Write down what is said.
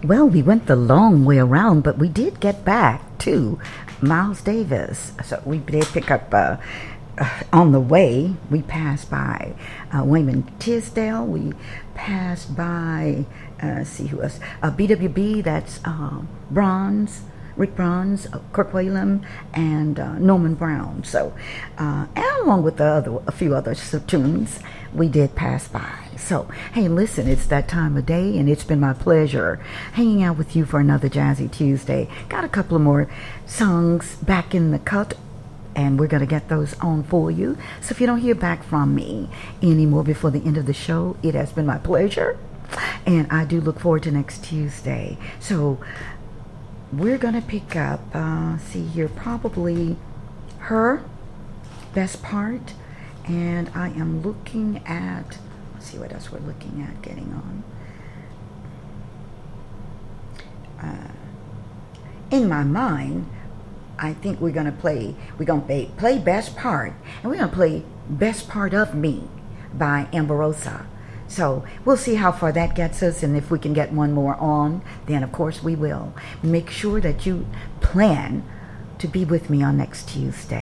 Well, we went the long way around, but we did get back to Miles Davis. So we did pick up on the way. We passed by Wayman Tisdale. We passed by, see who else? BWB, that's Bronze. Rick Bronze, Kirk Whalum, and Norman Brown. So, and along with a few other tunes, we did pass by. So, hey, listen, it's that time of day, and it's been my pleasure hanging out with you for another Jazzy Tuesday. Got a couple of more songs back in the cut, and we're going to get those on for you. So if you don't hear back from me anymore before the end of the show, it has been my pleasure, and I do look forward to next Tuesday. So, we're going to pick up, see here, probably Her, Best Part, and I am looking at, let's see what else we're looking at getting on. In my mind, I think we're going to play Best Part, and we're going to play Best Part of Me by Amberosa. So we'll see how far that gets us, and if we can get one more on, then of course we will. Make sure that you plan to be with me on next Tuesday.